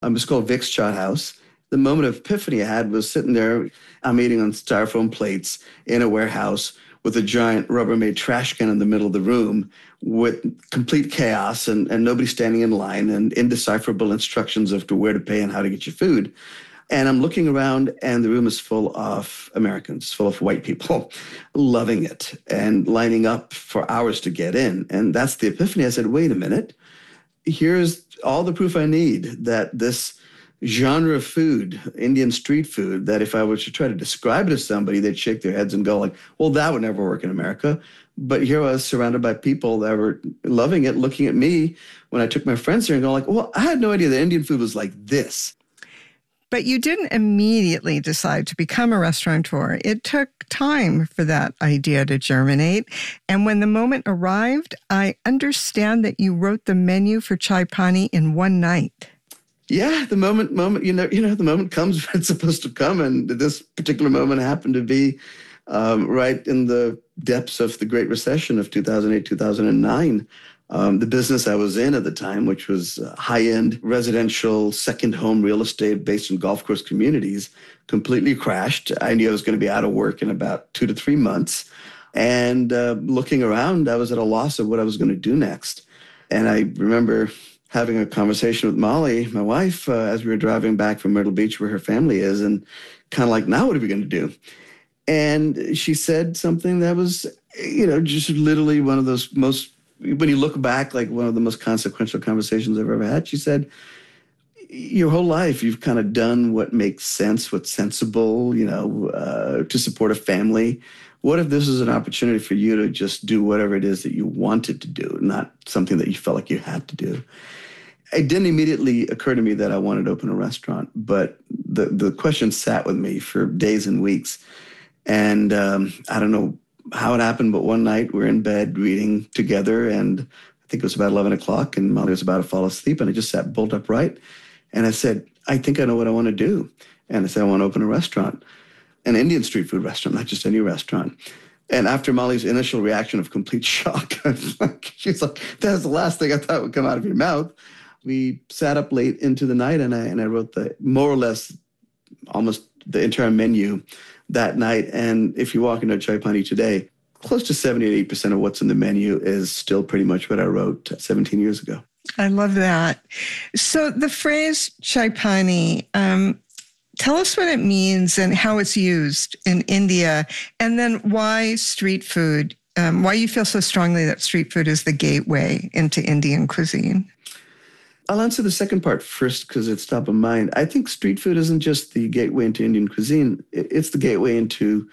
It's called Vic's Chart House. The moment of epiphany I had was sitting there. I'm eating on styrofoam plates in a warehouse with a giant Rubbermaid trash can in the middle of the room with complete chaos and nobody standing in line and indecipherable instructions as to where to pay and how to get your food. And I'm looking around and the room is full of Americans, full of white people loving it and lining up for hours to get in. And that's the epiphany. I said, wait a minute. Here's all the proof I need that this genre of food, Indian street food, that if I were to try to describe it to somebody, they'd shake their heads and go like, well, that would never work in America. But here I was surrounded by people that were loving it, looking at me when I took my friends here and going like, well, I had no idea that Indian food was like this. But you didn't immediately decide to become a restaurateur. It took time for that idea to germinate. And when the moment arrived, I understand that you wrote the menu for Chai Pani in one night. Yeah, the moment, the moment comes when it's supposed to come. And this particular moment happened to be right in the depths of the Great Recession of 2008, 2009. The business I was in at the time, which was high-end residential second home real estate based in golf course communities, completely crashed. I knew I was going to be out of work in about 2 to 3 months. And looking around, I was at a loss of what I was going to do next. And I remember having a conversation with Molly, my wife, as we were driving back from Myrtle Beach where her family is, and kind of like, now what are we going to do? And she said something that was, just literally one of those most, when you look back, like one of the most consequential conversations I've ever had. She said, your whole life, you've kind of done what makes sense, what's sensible, to support a family. What if this is an opportunity for you to just do whatever it is that you wanted to do, not something that you felt like you had to do? It didn't immediately occur to me that I wanted to open a restaurant, but the question sat with me for days and weeks. And I don't know how it happened, but one night we're in bed reading together, and I think it was about 11 o'clock, and Molly was about to fall asleep, and I just sat bolt upright. And I said, I think I know what I want to do. And I said, I want to open a restaurant, an Indian street food restaurant, not just any restaurant. And after Molly's initial reaction of complete shock, she's like, that's the last thing I thought would come out of your mouth. We sat up late into the night, and I wrote more or less almost the entire menu that night. And if you walk into Chai Pani today, close to 70 to 80% of what's in the menu is still pretty much what I wrote 17 years ago. I love that. So the phrase Chai Pani, tell us what it means and how it's used in India, and then why street food, why you feel so strongly that street food is the gateway into Indian cuisine. I'll answer the second part first because it's top of mind. I think street food isn't just the gateway into Indian cuisine. It's the gateway into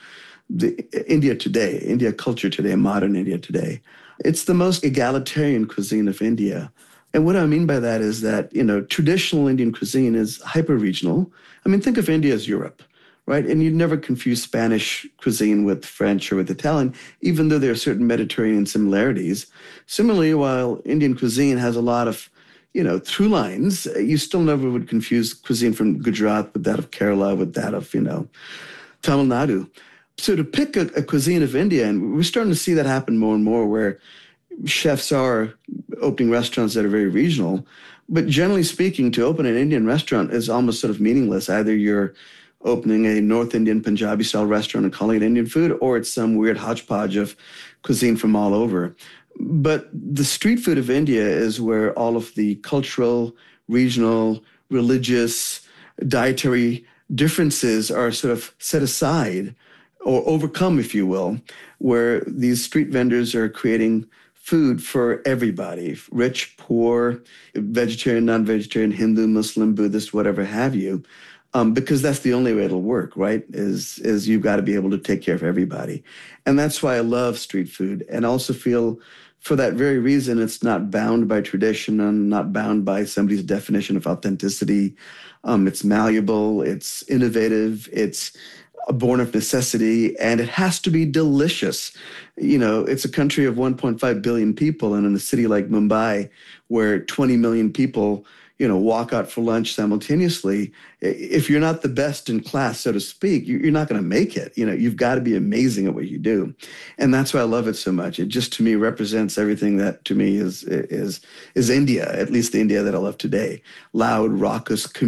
India today, India culture today, modern India today. It's the most egalitarian cuisine of India. And what I mean by that is that, traditional Indian cuisine is hyper-regional. I mean, think of India as Europe, right? And you'd never confuse Spanish cuisine with French or with Italian, even though there are certain Mediterranean similarities. Similarly, while Indian cuisine has a lot of through lines, you still never would confuse cuisine from Gujarat with that of Kerala, with that of, Tamil Nadu. So to pick a cuisine of India, and we're starting to see that happen more and more, where chefs are opening restaurants that are very regional. But generally speaking, to open an Indian restaurant is almost sort of meaningless. Either you're opening a North Indian Punjabi-style restaurant and calling it Indian food, or it's some weird hodgepodge of cuisine from all over. But the street food of India is where all of the cultural, regional, religious, dietary differences are sort of set aside or overcome, if you will, where these street vendors are creating food for everybody, rich, poor, vegetarian, non-vegetarian, Hindu, Muslim, Buddhist, whatever have you. Because that's the only way it'll work, right? Is you've got to be able to take care of everybody. And that's why I love street food, and also feel for that very reason, it's not bound by tradition and not bound by somebody's definition of authenticity. It's malleable, it's innovative, it's born of necessity, and it has to be delicious. It's a country of 1.5 billion people, and in a city like Mumbai, where 20 million people, walk out for lunch simultaneously. If you're not the best in class, so to speak, you're not going to make it. You've got to be amazing at what you do. And that's why I love it so much. It just, to me, represents everything that to me is India, at least the India that I love today. Loud, raucous,